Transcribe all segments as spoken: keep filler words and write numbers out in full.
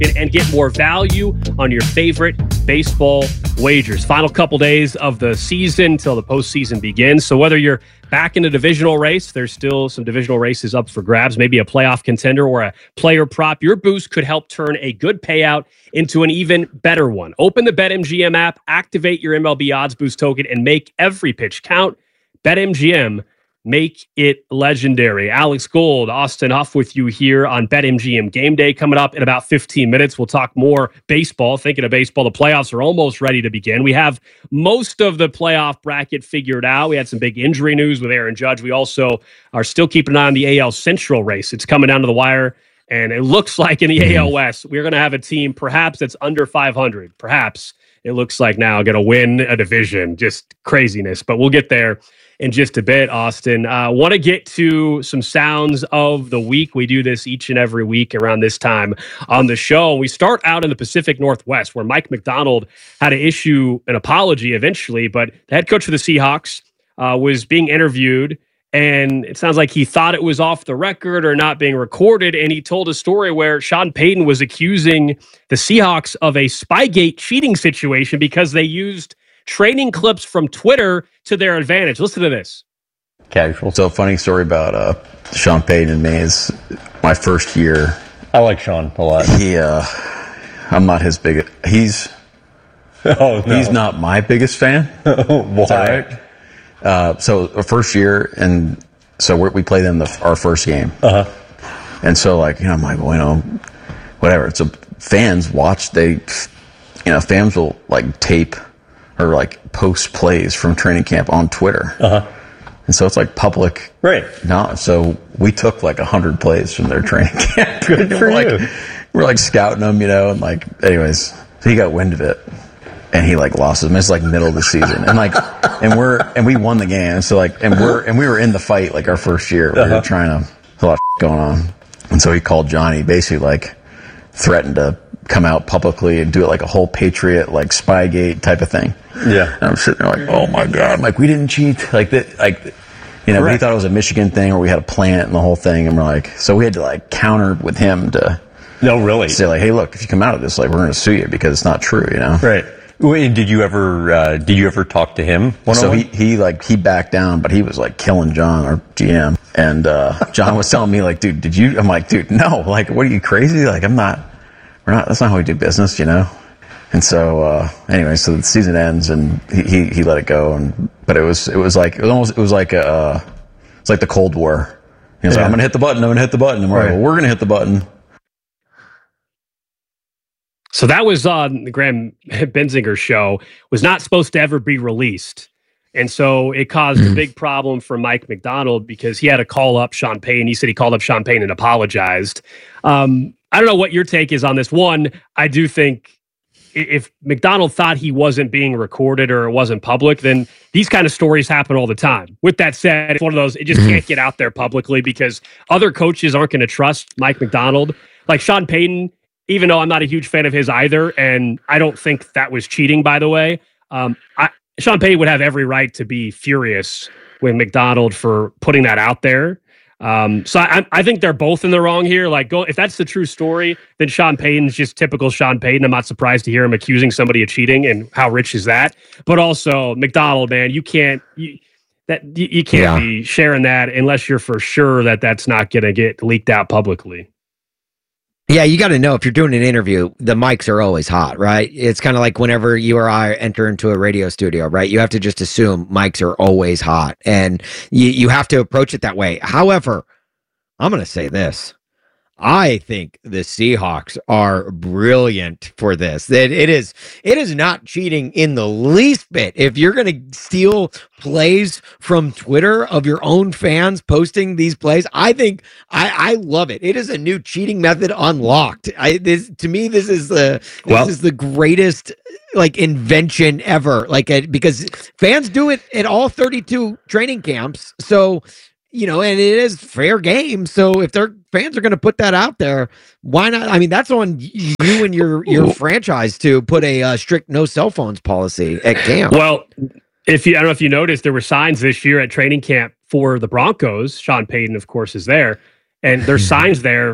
and get more value on your favorite baseball wagers. Final couple days of the season till the postseason begins. So whether you're back in a divisional race, there's still some divisional races up for grabs, maybe a playoff contender or a player prop. Your boost could help turn a good payout into an even better one. Open the BetMGM app, activate your M L B Odds Boost token, and make every pitch count. BetMGM, make it legendary. Alex Gold, Austin Huff with you here on BetMGM Game Day. Coming up in about fifteen minutes, we'll talk more baseball. Thinking of baseball, the playoffs are almost ready to begin. We have most of the playoff bracket figured out. We had some big injury news with Aaron Judge. We also are still keeping an eye on the A L Central race. It's coming down to the wire, and it looks like in the A L West, we're going to have a team perhaps that's under five hundred. Perhaps it looks like now going to win a division. Just craziness, but we'll get there in just a bit, Austin. I uh, want to get to some sounds of the week. We do this each and every week around this time on the show. We start out in the Pacific Northwest, where Mike Macdonald had to issue an apology eventually, but the head coach for the Seahawks uh, was being interviewed, and it sounds like he thought it was off the record or not being recorded, and he told a story where Sean Payton was accusing the Seahawks of a Spygate cheating situation because they used training clips from Twitter to their advantage. Listen to this. Casual. So, funny story about uh, Sean Payton and me is my first year. I like Sean a lot. He, uh, I'm not his biggest. He's, oh, no. he's not my biggest fan. Why? Right? Uh, so, the first year, and so we're, we play them the, our first game. Uh huh. And so, like, you know, I'm like, well, you know, whatever. So, fans watch. They, you know, fans will like tape or like post plays from training camp on Twitter. Uh-huh. And so it's like public. Right. No, so we took like a hundred plays from their training camp. Good for like, you. We're like scouting them, you know, and like, anyways, so he got wind of it and he like lost him. It's like middle of the season. And like, and we're, and we won the game. So like, and we're, and we were in the fight like our first year. We uh-huh. were trying to, there's a lot of going on. And so he called Johnny, basically like threatened to come out publicly and do it like a whole Patriot, like Spygate type of thing. Yeah. And I'm sitting there like, oh my God. I'm like, we didn't cheat. Like that, like, you know, he thought it was a Michigan thing where we had a plant and the whole thing. And we're like, so we had to like counter with him to no, really say like, hey, look, if you come out of this, like, we're going to sue you because it's not true, you know? Right. Wait, did you ever, uh, did you ever talk to him? So he, he like, he backed down, but he was like killing John, our G M. And, uh, John was telling me like, dude, did you, I'm like, dude, no, like, what are you crazy? Like, I'm not, we're not, that's not how we do business, you know? And so, uh, anyway, so the season ends and he, he, he let it go. And, but it was, it was like, it was almost, it was like, a, uh, it's like the Cold War. He was yeah. like, I'm going to hit the button. I'm going to hit the button. And we're right. like, well, we're going to hit the button. So that was on the Graham Benzinger show, was not supposed to ever be released. And so it caused a big problem for Mike Macdonald because he had to call up Sean Payton. He said he called up Sean Payton and apologized. Um, I don't know what your take is on this. One, I do think if Macdonald thought he wasn't being recorded or it wasn't public, then these kind of stories happen all the time. With that said, it's one of those, it just can't get out there publicly because other coaches aren't going to trust Mike Macdonald. Like Sean Payton, even though I'm not a huge fan of his either, and I don't think that was cheating, by the way, um, I, Sean Payton would have every right to be furious with Macdonald for putting that out there. Um, so I, I think they're both in the wrong here. Like, go if that's the true story, then Sean Payton's just typical Sean Payton. I'm not surprised to hear him accusing somebody of cheating, and how rich is that? But also, Macdonald, man, you can't you, that you, you can't yeah. be sharing that unless you're for sure that that's not going to get leaked out publicly. Yeah, you got to know if you're doing an interview, the mics are always hot, right? It's kind of like whenever you or I enter into a radio studio, right? You have to just assume mics are always hot, and you, you have to approach it that way. However, I'm going to say this. I think the Seahawks are brilliant for this. That it is, it is not cheating in the least bit. If you're going to steal plays from Twitter of your own fans posting these plays, I think I, I love it. It is a new cheating method unlocked. I this to me, this is the this well, is the greatest like invention ever. Like a, because fans do it at all thirty-two training camps, so. You know, and it is fair game. So if their fans are going to put that out there, why not? I mean, that's on you and your your franchise to put a uh, strict no cell phones policy at camp. Well, if you, I don't know if you noticed, there were signs this year at training camp for the Broncos. Sean Payton, of course, is there, and there's signs there f-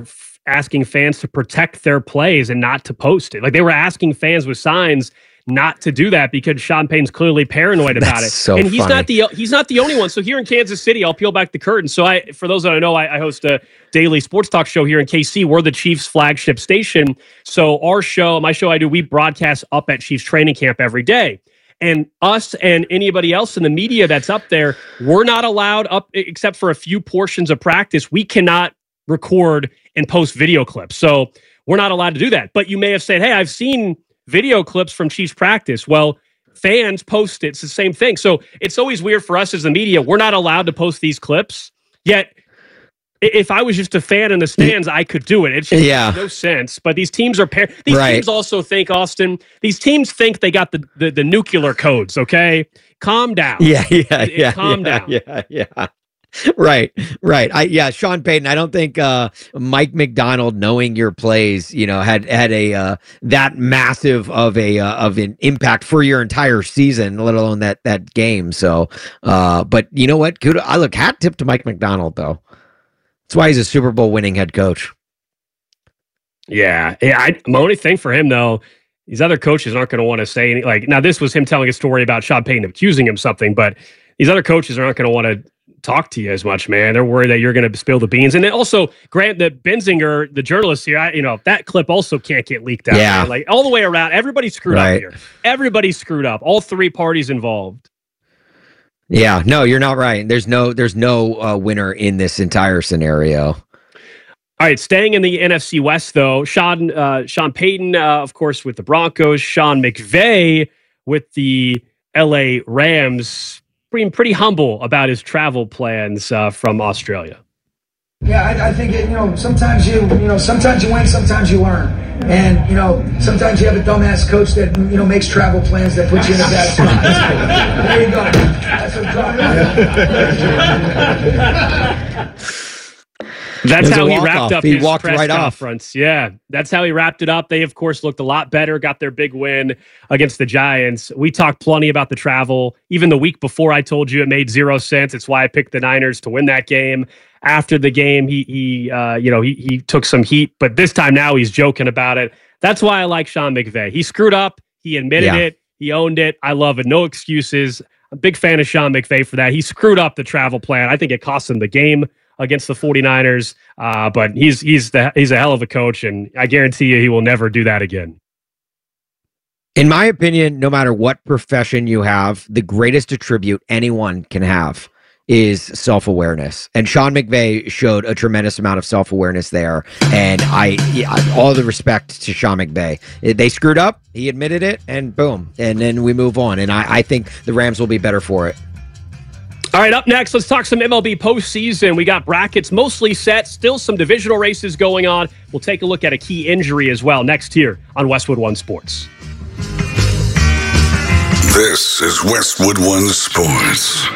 asking fans to protect their plays and not to post it. Like they were asking fans with signs not to do that because Sean Payton's clearly paranoid about That's it. So and he's funny. not the he's not the only one. So here in Kansas City, I'll peel back the curtain. So I, for those that I know, I, I host a daily sports talk show here in K C. We're the Chiefs flagship station. So our show, my show I do, we broadcast up at Chiefs training camp every day. And us and anybody else in the media that's up there, we're not allowed up except for a few portions of practice. We cannot record and post video clips. So we're not allowed to do that. But you may have said, hey, I've seen video clips from Chiefs practice. Well, fans post it. It's the same thing. So it's always weird for us as the media. We're not allowed to post these clips. Yet, if I was just a fan in the stands, I could do it. It just Yeah. makes no sense. But these teams are par- these Right. teams also think, Austin, these teams think they got the, the, the nuclear codes, okay? Calm down. Yeah, yeah, yeah. Calm yeah, down. Yeah, yeah. Right, right. I yeah, Sean Payton. I don't think uh, Mike McDonald, knowing your plays, you know, had had a uh, that massive of a uh, of an impact for your entire season, let alone that that game. So, uh, but you know what? Good. I look hat tip to Mike McDonald though. That's why he's a Super Bowl winning head coach. Yeah, yeah. I, my only thing for him though, these other coaches aren't going to want to say any. Like now, this was him telling a story about Sean Payton accusing him something, but these other coaches aren't going to want to talk to you as much, man. They're worried that you're going to spill the beans. And then also, Grant, the Benzinger, the journalist here, I, you know, that clip also can't get leaked out. Yeah. Man. Like all the way around, everybody's screwed Right. up here. Everybody's screwed up. All three parties involved. Yeah, no, you're not right. There's no there's no uh, winner in this entire scenario. All right, staying in the N F C West, though, Sean uh, Sean Payton, uh, of course, with the Broncos, Sean McVay with the L A Rams, being pretty humble about his travel plans uh, from Australia. Yeah, I, I think it, you know sometimes you you know sometimes you win, sometimes you learn, and you know sometimes you have a dumbass coach that you know makes travel plans that puts you in a bad spot. There you go. That's what I'm talking about. That's It was how a he walk-off. wrapped up He his walked press right off. conference. Yeah, that's how he wrapped it up. They, of course, looked a lot better, got their big win against the Giants. We talked plenty about the travel. Even the week before, I told you it made zero sense. It's why I picked the Niners to win that game. After the game, he, he uh, you know, he, he took some heat, but this time now he's joking about it. That's why I like Sean McVay. He screwed up. He admitted Yeah. it. He owned it. I love it. No excuses. I'm a big fan of Sean McVay for that. He screwed up the travel plan. I think it cost him the game against the 49ers, uh, but he's he's the he's a hell of a coach, and I guarantee you he will never do that again. In my opinion, no matter what profession you have, the greatest attribute anyone can have is self-awareness. And Sean McVay showed a tremendous amount of self-awareness there. And I, I all the respect to Sean McVay. They screwed up, he admitted it, and boom. And then we move on. And I, I think the Rams will be better for it. All right, up next, let's talk some M L B postseason. We got brackets mostly set, still some divisional races going on. We'll take a look at a key injury as well next here on Westwood One Sports. This is Westwood One Sports.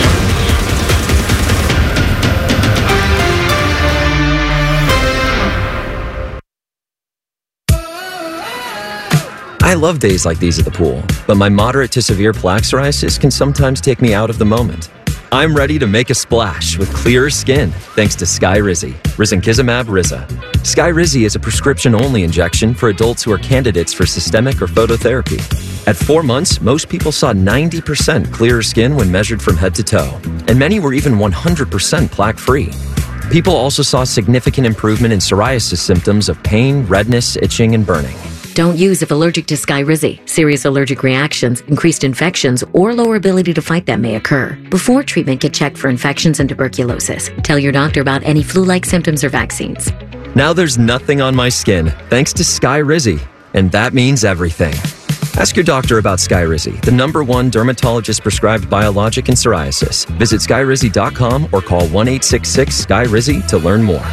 I love days like these at the pool, but my moderate to severe plaque psoriasis can sometimes take me out of the moment. I'm ready to make a splash with clearer skin thanks to Skyrizi, risankizumab Riza. Skyrizi is a prescription-only injection for adults who are candidates for systemic or phototherapy. At four months, most people saw ninety percent clearer skin when measured from head to toe, and many were even one hundred percent plaque-free. People also saw significant improvement in psoriasis symptoms of pain, redness, itching, and burning. Don't use if allergic to Skyrizi. Serious allergic reactions, increased infections, or lower ability to fight them may occur. Before treatment, get checked for infections and tuberculosis. Tell your doctor about any flu-like symptoms or vaccines. Now there's nothing on my skin thanks to Skyrizi, and that means everything. Ask your doctor about Skyrizi, the number one dermatologist-prescribed biologic in psoriasis. Visit skyrizi dot com or call one eight six six S K Y R I Z I to learn more.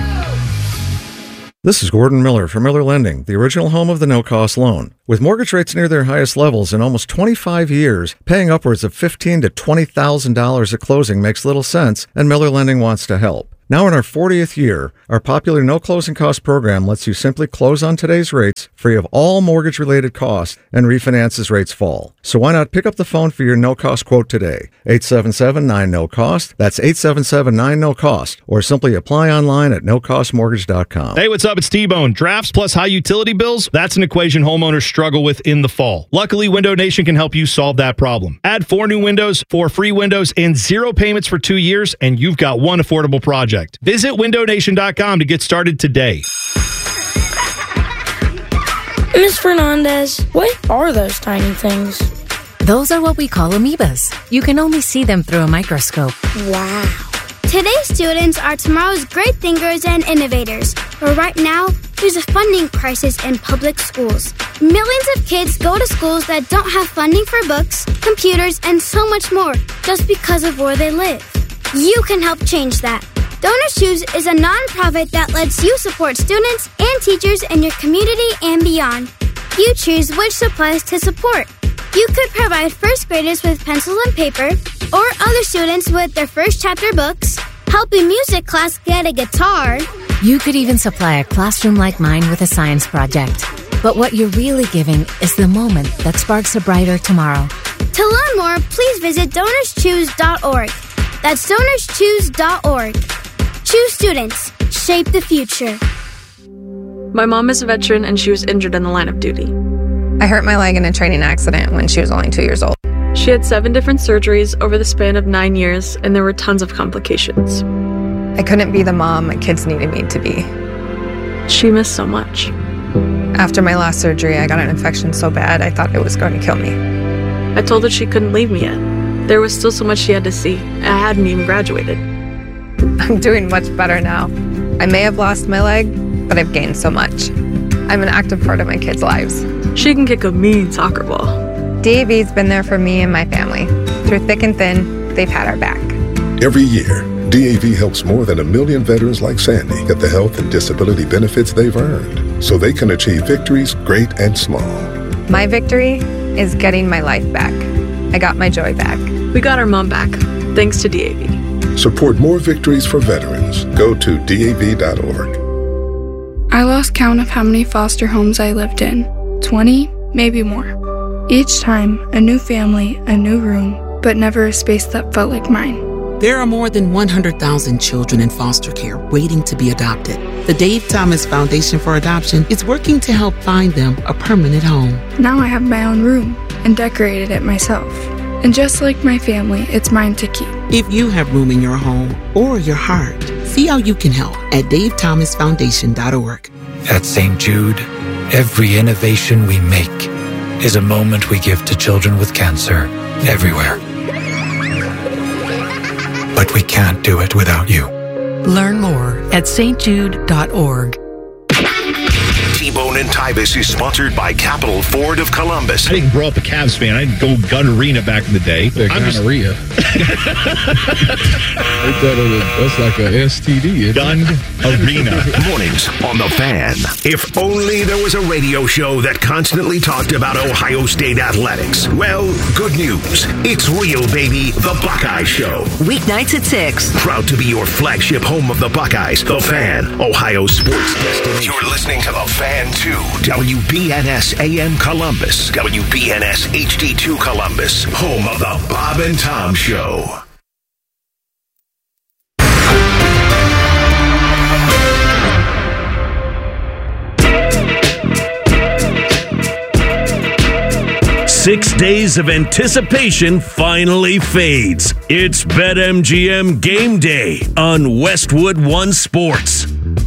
This is Gordon Miller from Miller Lending, the original home of the no-cost loan. With mortgage rates near their highest levels in almost twenty-five years, paying upwards of fifteen thousand to twenty thousand dollars at closing makes little sense, and Miller Lending wants to help. Now in our fortieth year, our popular no closing cost program lets you simply close on today's rates, free of all mortgage-related costs, and refinance as rates fall. So why not pick up the phone for your no-cost quote today? eight seven seven nine no cost. That's eight seven seven nine no cost. Or simply apply online at no cost mortgage dot com. Hey, what's up? It's T-Bone. Drafts plus high utility bills, that's an equation homeowners struggle with in the fall. Luckily, Window Nation can help you solve that problem. Add four new windows, four free windows, and zero payments for two years, and you've got one affordable project. Visit window nation dot com to get started today. Miz Fernandez, what are those tiny things? Those are what we call amoebas. You can only see them through a microscope. Wow. Today's students are tomorrow's great thinkers and innovators. But right now, there's a funding crisis in public schools. Millions of kids go to schools that don't have funding for books, computers, and so much more just because of where they live. You can help change that. Donors Choose is a nonprofit that lets you support students and teachers in your community and beyond. You choose which supplies to support. You could provide first graders with pencils and paper, or other students with their first chapter books, help a music class get a guitar. You could even supply a classroom like mine with a science project. But what you're really giving is the moment that sparks a brighter tomorrow. To learn more, please visit donors choose dot org. That's donors choose dot org. Choose students. Shape the future. My mom is a veteran and she was injured in the line of duty. I hurt my leg in a training accident when she was only two years old. She had seven different surgeries over the span of nine years, and there were tons of complications. I couldn't be the mom my kids needed me to be. She missed so much. After my last surgery, I got an infection so bad I thought it was going to kill me. I told her she couldn't leave me yet. There was still so much she had to see. I hadn't even graduated. I'm doing much better now. I may have lost my leg, but I've gained so much. I'm an active part of my kids' lives. She can kick a mean soccer ball. D A V's been there for me and my family. Through thick and thin, they've had our back. Every year, D A V helps more than a million veterans like Sandy get the health and disability benefits they've earned, so they can achieve victories great and small. My victory is getting my life back. I got my joy back. We got our mom back, thanks to D A V. Support more victories for veterans. Go to D A V dot org. I lost count of how many foster homes I lived in. twenty, maybe more. Each time, a new family, a new room, but never a space that felt like mine. There are more than one hundred thousand children in foster care waiting to be adopted. The Dave Thomas Foundation for Adoption is working to help find them a permanent home. Now I have my own room and decorated it myself. And just like my family, it's mine to keep. If you have room in your home or your heart, see how you can help at dave thomas foundation dot org. At Saint Jude, every innovation we make is a moment we give to children with cancer everywhere. But we can't do it without you. Learn more at st jude dot org. T-Bone and Tybus is sponsored by Capital Ford of Columbus. I didn't grow up a Cavs fan. I didn't go gun arena back in the day. Yeah, I'm just gonorrhea. That's like a S T D. Gun arena. Mornings on The Fan. If only there was a radio show that constantly talked about Ohio State athletics. Well, good news. It's real, baby. The Buckeye Show. Weeknights at six. Proud to be your flagship home of the Buckeyes. The Fan, Ohio sports destination. You're listening to The Fan two, W B N S A M Columbus, W B N S H D two Columbus, home of the Bob and Tom Show. Six days of anticipation finally fades. It's BetMGM Game Day on Westwood One Sports.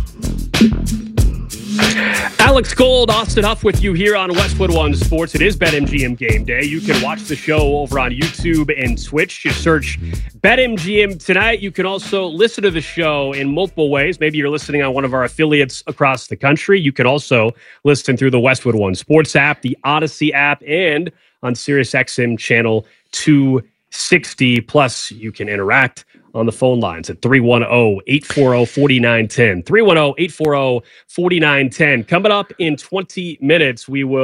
Alex Gold, Austin Huff with you here on Westwood One Sports. It is BetMGM Game Day. You can watch the show over on YouTube and Twitch. Just search BetMGM tonight. You can also listen to the show in multiple ways. Maybe you're listening on one of our affiliates across the country. You can also listen through the Westwood One Sports app, the Odyssey app, and on SiriusXM channel two sixty. Plus, you can interact on the phone lines at three one zero, eight four zero, four nine one zero. three one zero, eight four zero, four nine one zero. Coming up in twenty minutes, we will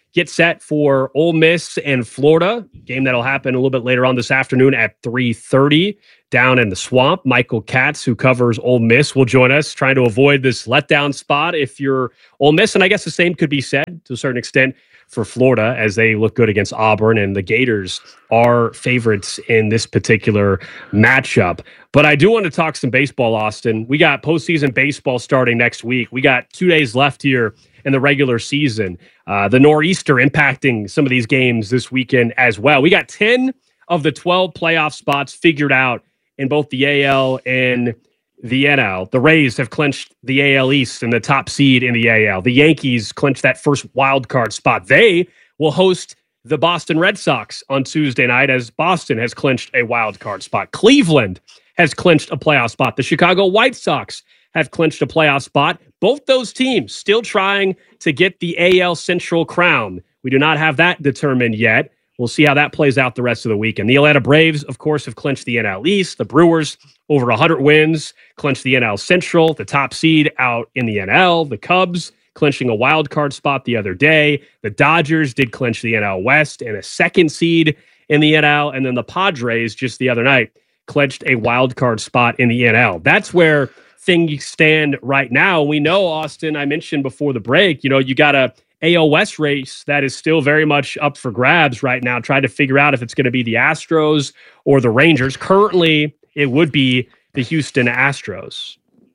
get set for Ole Miss and Florida, game that'll happen a little bit later on this afternoon at three thirty down in the Swamp. Michael Katz, who covers Ole Miss, will join us, trying to avoid this letdown spot if you're Ole Miss. And I guess the same could be said to a certain extent for Florida, as they look good against Auburn, and the Gators are favorites in this particular matchup. But I do want to talk some baseball, Austin. We got postseason baseball starting next week. We got two days left here in the regular season. Uh, the nor'easter impacting some of these games this weekend as well. We got ten of the twelve playoff spots figured out in both the A L and the N L. The Rays have clinched the A L East and the top seed in the A L. The Yankees clinched that first wild card spot. They will host the Boston Red Sox on Tuesday night, as Boston has clinched a wild card spot. Cleveland has clinched a playoff spot. The Chicago White Sox have clinched a playoff spot. Both those teams still trying to get the A L Central crown. We do not have that determined yet. We'll see how that plays out the rest of the weekend. The Atlanta Braves, of course, have clinched the N L East. The Brewers, over one hundred wins, clinched the N L Central, the top seed out in the N L. The Cubs clinching a wild card spot the other day. The Dodgers did clinch the N L West and a second seed in the N L. And then the Padres, just the other night, clinched a wild card spot in the N L. That's where things stand right now. We know, Austin, I mentioned before the break, you know, you got a A L West race that is still very much up for grabs right now, trying to figure out if it's going to be the Astros or the Rangers. Currently, it would be the Houston Astros.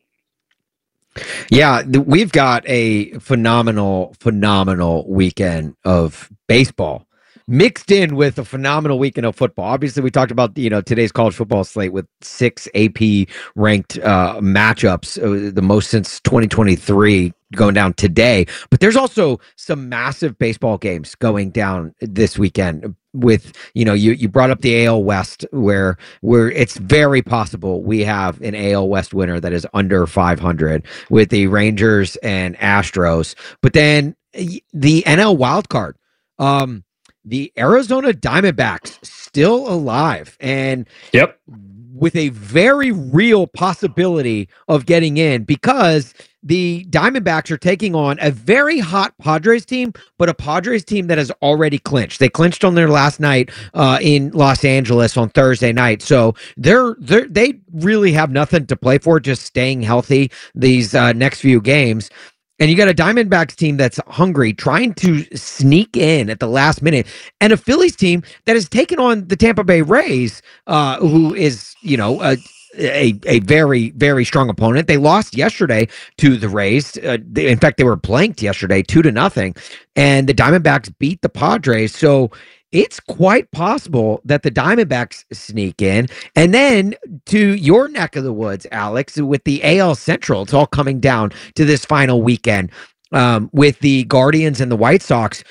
Yeah, th- we've got a phenomenal, phenomenal weekend of baseball mixed in with a phenomenal weekend of football. Obviously, we talked about, you know, today's college football slate with six A P ranked uh, matchups, uh, the most since twenty twenty-three, going down today. But there's also some massive baseball games going down this weekend with, you know, you, you brought up the A L West, where where it's very possible we have an A L West winner that is under five hundred with the Rangers and Astros. But then the N L wildcard, um, the Arizona Diamondbacks still alive, and yep, with a very real possibility of getting in, because the Diamondbacks are taking on a very hot Padres team, but a Padres team that has already clinched. They clinched on their last night uh, in Los Angeles on Thursday night. So they're, they're, they really have nothing to play for, just staying healthy these uh, next few games. And you got a Diamondbacks team that's hungry, trying to sneak in at the last minute, and a Phillies team that has taken on the Tampa Bay Rays, uh, who is, you know, a, a a very, very strong opponent. They lost yesterday to the Rays. Uh, they, in fact, they were blanked yesterday, two to nothing, and the Diamondbacks beat the Padres. So it's quite possible that the Diamondbacks sneak in. And then to your neck of the woods, Alex, with the A L Central, it's all coming down to this final weekend um, with the Guardians and the White Sox.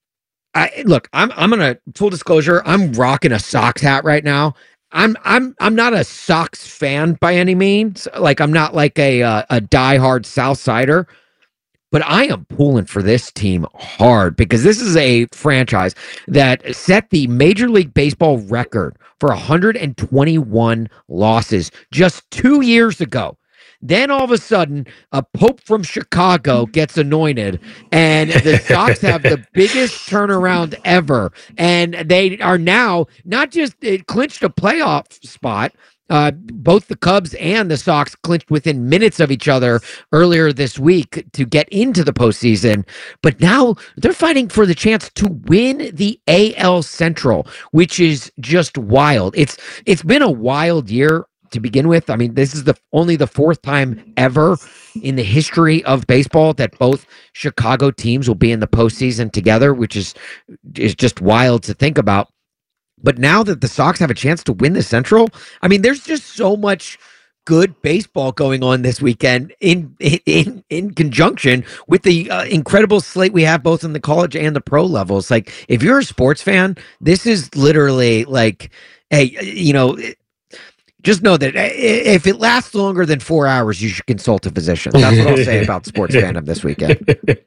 I, look, I'm I'm gonna full disclosure, I'm rocking a Sox hat right now. I'm I'm I'm not a Sox fan by any means. Like, I'm not like a uh, a diehard South Sider. But I am pulling for this team hard, because this is a franchise that set the Major League Baseball record for one hundred twenty-one losses just two years ago. Then all of a sudden, a Pope from Chicago gets anointed, and the Sox have the biggest turnaround ever. And they are now not just it clinched a playoff spot. Uh, both the Cubs and the Sox clinched within minutes of each other earlier this week to get into the postseason. But now they're fighting for the chance to win the A L Central, which is just wild. It's it's been a wild year to begin with. I mean, this is the only the fourth time ever in the history of baseball that both Chicago teams will be in the postseason together, which is is just wild to think about. But now that the Sox have a chance to win the Central, I mean, there's just so much good baseball going on this weekend in in in conjunction with the uh, incredible slate we have both in the college and the pro levels. Like, if you're a sports fan, this is literally like, hey, you know, just know that if it lasts longer than four hours, you should consult a physician. That's what I'll say about sports fandom this weekend.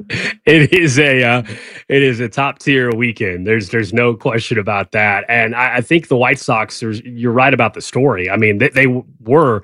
It is a uh, it is a top tier weekend. There's there's no question about that. And I, I think the White Sox, you're right about the story. I mean, they, they were one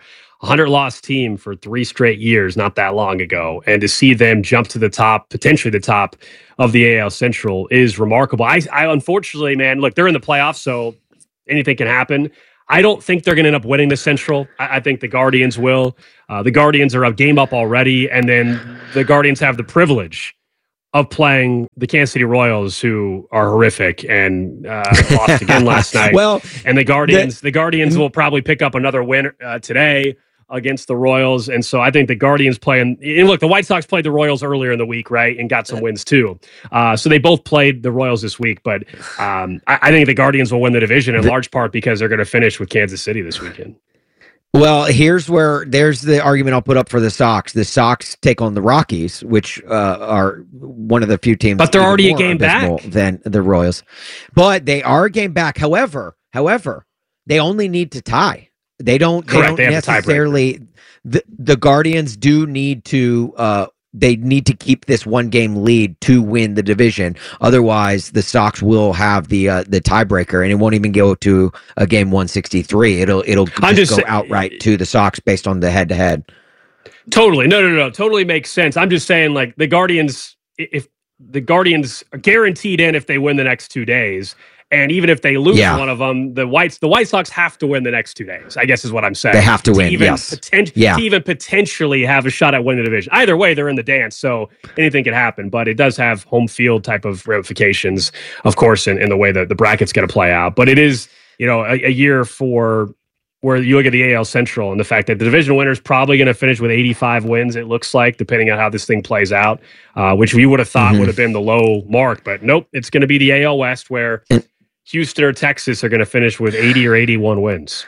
hundred loss team for three straight years, not that long ago. And to see them jump to the top, potentially the top of the A L Central is remarkable. I, I unfortunately, man, look, they're in the playoffs, so anything can happen. I don't think they're going to end up winning the Central. I, I think the Guardians will. Uh, the Guardians are a game up already, and then the Guardians have the privilege of playing the Kansas City Royals, who are horrific and uh, lost again last night. Well, and the Guardians, the, the Guardians will probably pick up another win uh, today against the Royals. And so I think the Guardians playing, and look, the White Sox played the Royals earlier in the week, right? And got some wins too. Uh, so they both played the Royals this week, but um, I, I think the Guardians will win the division in large part because they're going to finish with Kansas City this weekend. Well, here's where there's the argument I'll put up for the Sox. The Sox take on the Rockies, which uh, are one of the few teams, but they're already a game back than the Royals. But they are a game back. However, however, they only need to tie. They don't. They Correct. don't They have necessarily. The the Guardians do need to. Uh, they need to keep this one game lead to win the division. Otherwise, the Sox will have the uh, the tiebreaker, and it won't even go to a game one sixty-three. It'll it'll just, just go say, outright to the Sox based on the head to head. Totally, no, no, no, totally makes sense. I'm just saying, like the Guardians, if the Guardians are guaranteed in if they win the next two days. And even if they lose yeah. one of them, the Whites, the White Sox have to win the next two days, I guess is what I'm saying. They have to, to win, even yes. Poten- yeah. To even potentially have a shot at winning the division. Either way, they're in the dance, so anything can happen. But it does have home field type of ramifications, of course, in, in the way that the bracket's going to play out. But it is, you know, a, a year for where you look at the A L Central and the fact that the division winner is probably going to finish with eighty-five wins, it looks like, depending on how this thing plays out, uh, which we would have thought mm-hmm. would have been the low mark. But nope, it's going to be the A L West where Houston or Texas are going to finish with eighty or eighty-one wins.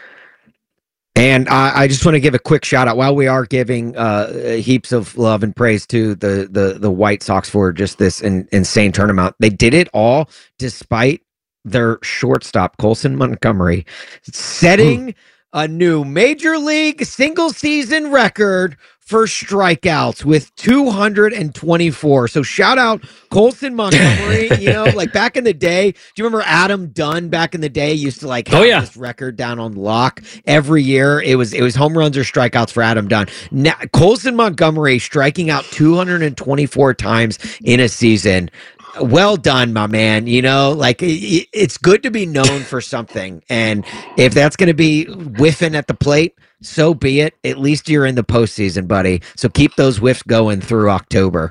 And I, I just want to give a quick shout out while we are giving uh, heaps of love and praise to the the the White Sox for just this in, insane tournament. They did it all despite their shortstop Colson Montgomery setting Ooh. a new major league single season record for strikeouts with two hundred twenty-four. So shout out Colson Montgomery. You know, like back in the day, do you remember Adam Dunn back in the day used to like have oh, yeah. this record down on lock every year? It was it was home runs or strikeouts for Adam Dunn. Now, Colson Montgomery striking out two hundred twenty-four times in a season. Well done, my man. You know, like it, it's good to be known for something. And if that's going to be whiffing at the plate, so be it. At least you're in the postseason, buddy. So keep those whiffs going through October.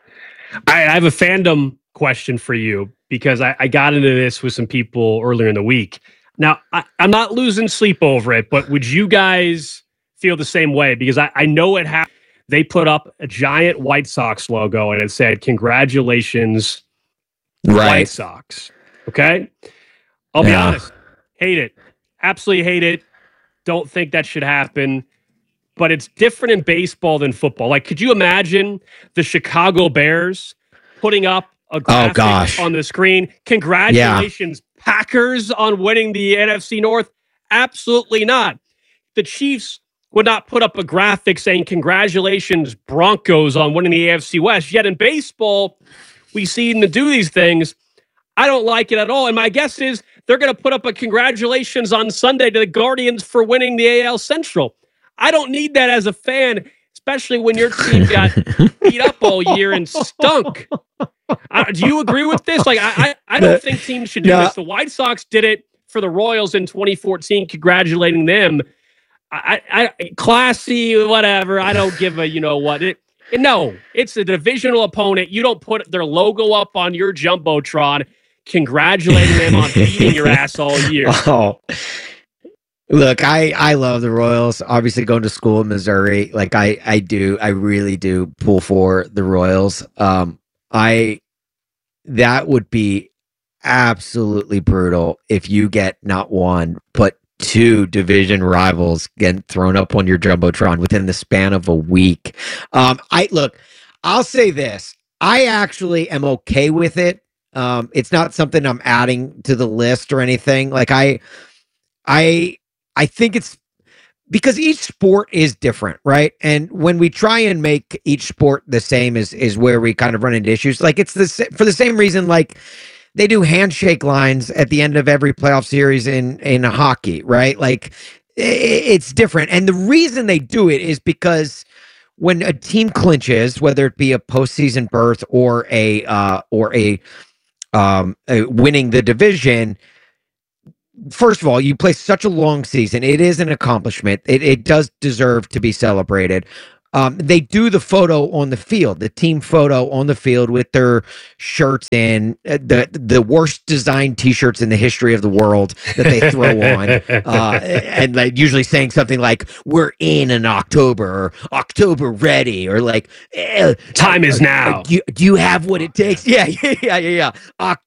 I, I have a fandom question for you because I, I got into this with some people earlier in the week. Now, I, I'm not losing sleep over it, but would you guys feel the same way? Because I, I know it happened. They put up a giant White Sox logo and it said, "Congratulations, right. White Sox." Okay? I'll be Yeah. honest. Hate it. Absolutely hate it. Don't think that should happen. But it's different in baseball than football. Like, could you imagine the Chicago Bears putting up a graphic Oh, gosh. on the screen? Congratulations, Packers, on winning the N F C North? Absolutely not. The Chiefs would not put up a graphic saying, "Congratulations, Broncos, on winning the A F C West." Yet in baseball, we see them do these things. I don't like it at all. And my guess is they're going to put up a congratulations on Sunday to the Guardians for winning the A L Central. I don't need that as a fan, especially when your team got beat up all year and stunk. Uh, do you agree with this? Like, I, I, I don't think teams should do No. this. The White Sox did it for the Royals in twenty fourteen, congratulating them. I, I, classy, whatever. I don't give a, you know what. It, no, it's a divisional opponent. You don't put their logo up on your Jumbotron congratulating them on beating your ass all year. Oh, look, I, I love the Royals. Obviously, going to school in Missouri, like I, I do, I really do pull for the Royals. Um, I that would be absolutely brutal if you get not one but two division rivals getting thrown up on your Jumbotron within the span of a week. Um, I look, I'll say this: I actually am okay with it. Um, it's not something I'm adding to the list or anything. Like I, I, I think it's because each sport is different, right? And when we try and make each sport the same is is where we kind of run into issues. Like it's the sa- for the same reason, like they do handshake lines at the end of every playoff series in in hockey, right? Like it's different. And the reason they do it is because when a team clinches, whether it be a postseason berth or a uh, or a, um, a winning the division, first of all, you play such a long season. It is an accomplishment. It, it does deserve to be celebrated. Um, they do the photo on the field, the team photo on the field with their shirts in, uh, the the worst designed T-shirts in the history of the world that they throw on, uh, and like usually saying something like "We're in in October" or "October ready" or like eh, "Time is uh, now." Do you, do you have what it takes? Yeah, yeah, yeah, yeah. yeah.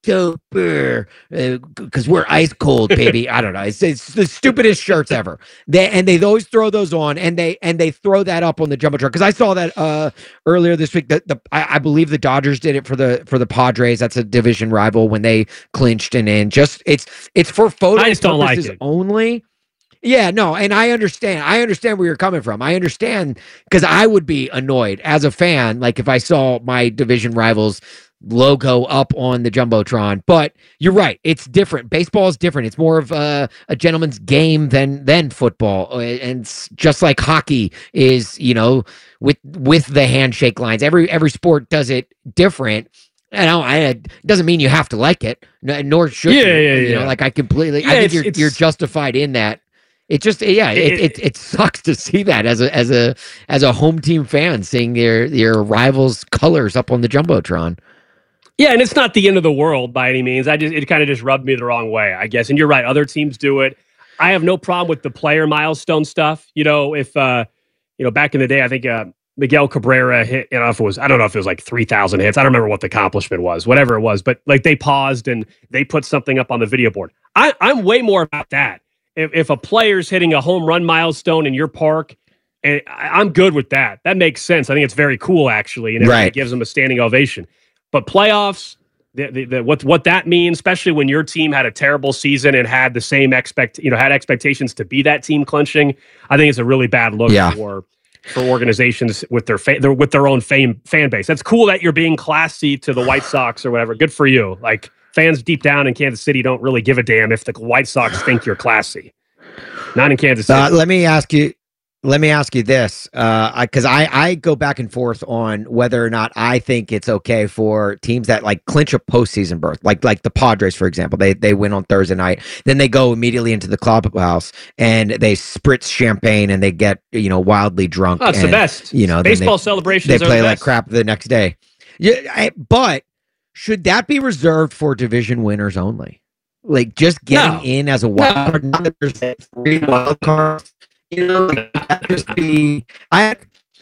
October, because uh, we're ice cold, baby. I don't know. It's, it's the stupidest shirts ever. They and they always throw those on, and they and they throw that up on the jumbo. Because I saw that uh, earlier this week. That the I, I believe the Dodgers did it for the for the Padres. That's a division rival when they clinched and in. Just it's it's for photo I just don't like purposes it. only. Yeah, no, and I understand. I understand where you're coming from. I understand because I would be annoyed as a fan, like if I saw my division rivals logo up on the jumbotron. But you're right, it's different. Baseball is different. It's more of a, a gentleman's game than than football, and it's just like hockey is, you know, with with the handshake lines. Every every sport does it different. And I, it doesn't mean you have to like it, nor should yeah, you. Yeah, you yeah. know, like I completely. Yeah, I think it's, you're it's, you're justified in that. It just yeah, it, it, it it sucks to see that as a as a as a home team fan, seeing your your rivals' colors up on the jumbotron. Yeah, and it's not the end of the world by any means. I just it kind of just rubbed me the wrong way, I guess. And you're right, other teams do it. I have no problem with the player milestone stuff. You know, if uh, you know, back in the day, I think uh, Miguel Cabrera hit. You know, if it was, I don't know if it was like three thousand hits. I don't remember what the accomplishment was, whatever it was. But like they paused and they put something up on the video board. I, I'm way more about that. If if a player's hitting a home run milestone in your park, and I, I'm good with that. That makes sense. I think it's very cool actually, and it right. gives them a standing ovation. But playoffs, the, the, the, what what that means, especially when your team had a terrible season and had the same expect, you know, had expectations to be that team clinching, I think it's a really bad look yeah. for for organizations with their, fa- their with their own fame fan base. That's cool that you're being classy to the White Sox or whatever. Good for you. Like fans deep down in Kansas City don't really give a damn if the White Sox think you're classy. Not in Kansas City. Uh, let me ask you. Let me ask you this, because uh, I, I, I go back and forth on whether or not I think it's okay for teams that like clinch a postseason berth, like like the Padres, for example. They they win on Thursday night, then they go immediately into the clubhouse and they spritz champagne and they get you know wildly drunk. Oh, it's and, the best. You know, baseball they, celebrations. They play are the like best. crap the next day. Yeah, I, but should that be reserved for division winners only? Like just getting no. in as a wild card, not that there's three wild cards. You know, just be I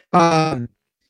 um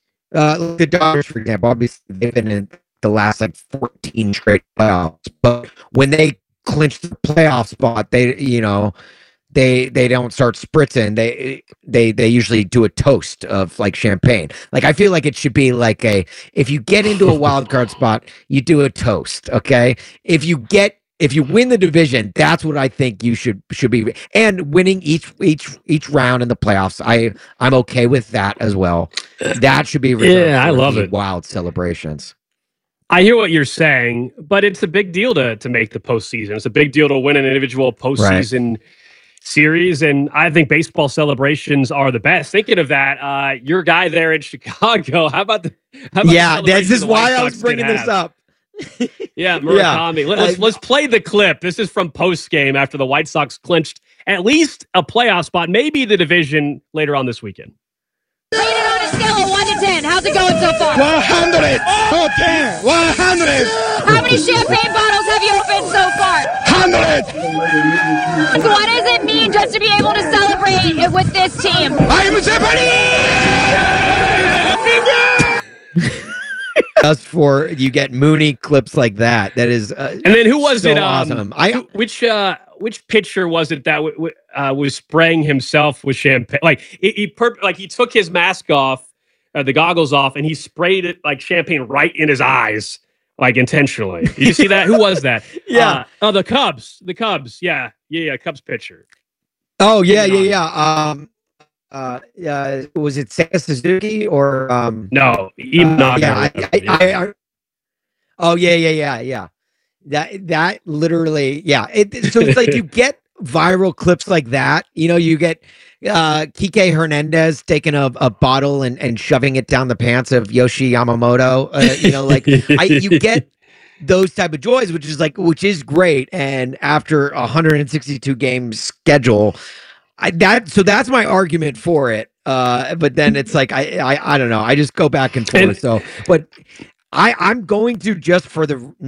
uh the Dodgers, for example, obviously they've been in the last like fourteen straight playoffs, but when they clinch the playoff spot, they you know they they don't start spritzing. They they they usually do a toast of like champagne. Like I feel like it should be like a if you get into a wild card spot, you do a toast. Okay, if you get If you win the division, that's what I think you should should be. And winning each each each round in the playoffs, I I'm okay with that as well. That should be reserved yeah, I love it. Wild celebrations. I hear what you're saying, but it's a big deal to to make the postseason. It's a big deal to win an individual postseason right. series, and I think baseball celebrations are the best. Thinking of that, uh, your guy there in Chicago. How about the? How about yeah, the this is why I was bringing this up. Yeah, Murakami. Yeah. Let, let's, let's play the clip. This is from post-game after the White Sox clinched at least a playoff spot, maybe the division later on this weekend. Rate it on a scale of one to ten. How's it going so far? one hundred. Oh, ten. one hundred. How many champagne bottles have you opened so far? one hundred. So what does it mean just to be able to celebrate it with this team? I'm Just for you get Mooney clips like that. That is, uh, and then who was so it? Um, awesome. I which uh, which pitcher was it that w- w- uh, was spraying himself with champagne? Like he, he perp- like he took his mask off, uh, the goggles off, and he sprayed it like champagne right in his eyes, like intentionally. Did you see that? Who was that? Yeah. Uh, oh, the Cubs. The Cubs. Yeah, yeah, yeah. Cubs pitcher. Oh yeah, yeah, yeah. Um. Uh, uh, was it Seiya Suzuki or um? No, uh, yeah, I, I, I, I, oh yeah, yeah, yeah, yeah. That that literally, yeah. It, so it's like you get viral clips like that. You know, you get uh, Kike Hernandez taking a, a bottle and, and shoving it down the pants of Yoshi Yamamoto. Uh, you know, like I, you get those type of joys, which is like, which is great. And after a one hundred sixty-two game schedule, I, that so that's my argument for it. Uh, but then it's like I, I I don't know. I just go back and forth. So, but I I'm going to just for the